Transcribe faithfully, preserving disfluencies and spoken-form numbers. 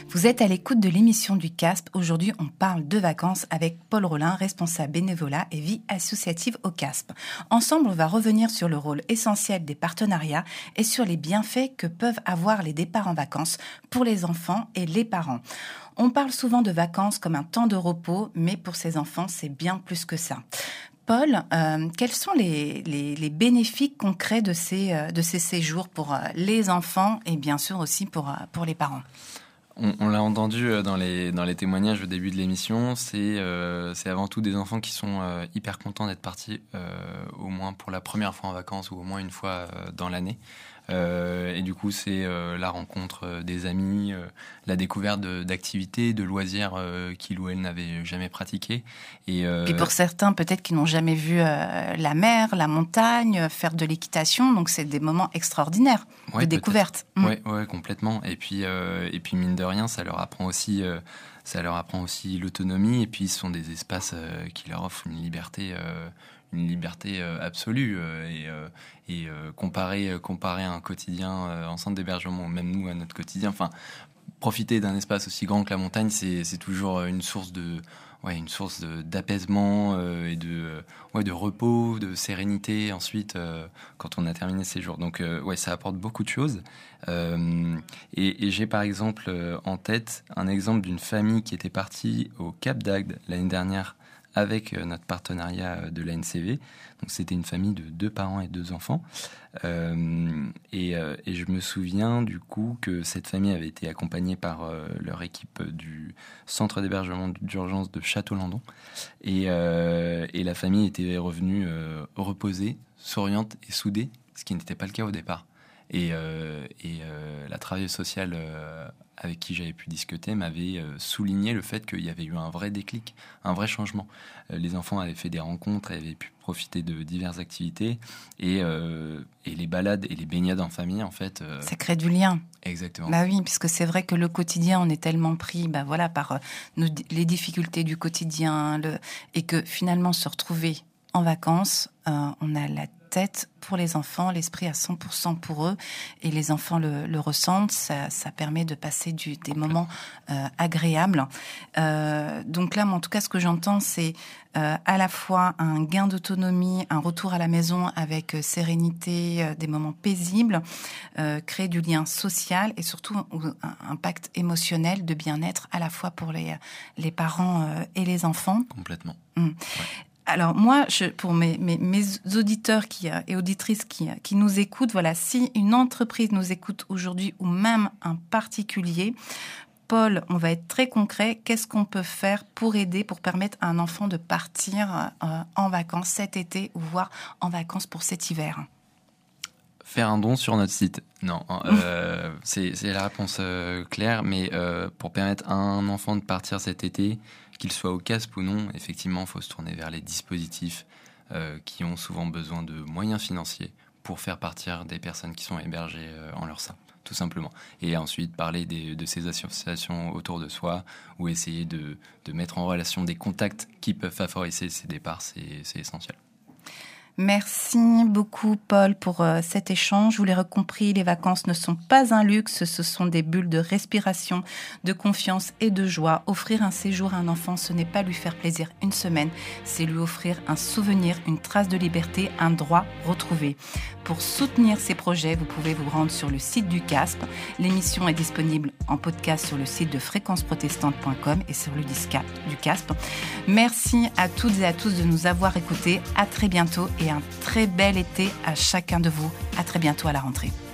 Vous êtes à l'écoute de l'émission du C A S P. Aujourd'hui, on parle de vacances avec Paul Rollin, responsable bénévolat et vie associative au C A S P. Ensemble, on va revenir sur le rôle essentiel des partenariats et sur les bienfaits que peuvent avoir les départs en vacances pour les enfants et les parents. On parle souvent de vacances comme un temps de repos, mais pour ces enfants, c'est bien plus que ça. Paul, euh, quels sont les, les, les bénéfices concrets de ces, euh, de ces séjours pour euh, les enfants et bien sûr aussi pour, euh, pour les parents ? On, on l'a entendu dans les, dans les témoignages au début de l'émission, c'est, euh, c'est avant tout des enfants qui sont euh, hyper contents d'être partis, euh, au moins pour la première fois en vacances ou au moins une fois euh, dans l'année. Euh, et du coup, c'est euh, la rencontre euh, des amis, euh, la découverte de, d'activités, de loisirs euh, qu'ils ou elles n'avaient jamais pratiqués. Et, euh, et pour certains, peut-être qu'ils n'ont jamais vu euh, la mer, la montagne, faire de l'équitation. Donc, c'est des moments extraordinaires ouais, de découverte. Mmh. Oui, ouais, complètement. Et puis, euh, et puis, mine de rien, ça leur apprend aussi... Euh, ça leur apprend aussi l'autonomie. Et puis, ce sont des espaces euh, qui leur offrent une liberté... Euh, une liberté euh, absolue euh, et, euh, et euh, comparer, comparer un quotidien euh, en centre d'hébergement, même nous à notre quotidien, enfin, profiter d'un espace aussi grand que la montagne, c'est, c'est toujours une source de, ouais, une source de, d'apaisement euh, et de, ouais, de repos, de sérénité ensuite euh, quand on a terminé ces jours. Donc euh, ouais, ça apporte beaucoup de choses. Euh, et, et j'ai par exemple euh, en tête un exemple d'une famille qui était partie au Cap d'Agde l'année dernière avec notre partenariat de l'A N C V. Donc, c'était une famille de deux parents et deux enfants. Euh, et, euh, et je me souviens du coup que cette famille avait été accompagnée par euh, leur équipe du centre d'hébergement d'urgence de Château-Landon. Et, euh, et la famille était revenue euh, reposée, souriante et soudée, ce qui n'était pas le cas au départ. Et, euh, et euh, la travailleuse sociale euh, avec qui j'avais pu discuter m'avait euh, souligné le fait qu'il y avait eu un vrai déclic, un vrai changement. Euh, les enfants avaient fait des rencontres, avaient pu profiter de diverses activités et, euh, et les balades et les baignades en famille, en fait... Euh... Ça crée du lien. Exactement. Bah oui, puisque c'est vrai que le quotidien, on est tellement pris bah voilà, par euh, nos, les difficultés du quotidien le, et que finalement se retrouver en vacances, euh, on a la tête pour les enfants, l'esprit à cent pour cent pour eux, et les enfants le, le ressentent. Ça, ça permet de passer du, des moments euh, agréables. Euh, donc là, en tout cas, ce que j'entends, c'est euh, à la fois un gain d'autonomie, un retour à la maison avec euh, sérénité, euh, des moments paisibles, euh, créer du lien social et surtout un, un impact émotionnel de bien-être à la fois pour les, les parents euh, et les enfants. Complètement. Mmh. Ouais. Alors moi, je, pour mes, mes, mes auditeurs qui, et auditrices qui, qui nous écoutent, voilà, si une entreprise nous écoute aujourd'hui ou même un particulier, Paul, on va être très concret. Qu'est-ce qu'on peut faire pour aider, pour permettre à un enfant de partir euh, en vacances cet été ou voire en vacances pour cet hiver ? Faire un don sur notre site. Non, euh, c'est, c'est la réponse euh, claire, mais euh, pour permettre à un enfant de partir cet été, qu'il soit au C A S P ou non, effectivement, il faut se tourner vers les dispositifs euh, qui ont souvent besoin de moyens financiers pour faire partir des personnes qui sont hébergées euh, en leur sein, tout simplement. Et ensuite, parler des, de ces associations autour de soi ou essayer de, de mettre en relation des contacts qui peuvent favoriser ces départs, c'est, c'est essentiel. Merci beaucoup, Paul, pour euh, cet échange. Vous l'avez compris, les vacances ne sont pas un luxe, ce sont des bulles de respiration, de confiance et de joie. Offrir un séjour à un enfant, ce n'est pas lui faire plaisir une semaine, c'est lui offrir un souvenir, une trace de liberté, un droit retrouvé. Pour soutenir ces projets, vous pouvez vous rendre sur le site du C A S P. L'émission est disponible en podcast sur le site de fréquence protestante point com et sur le disque du C A S P. Merci à toutes et à tous de nous avoir écoutés. À très bientôt et un très bel été à chacun de vous. À très bientôt à la rentrée.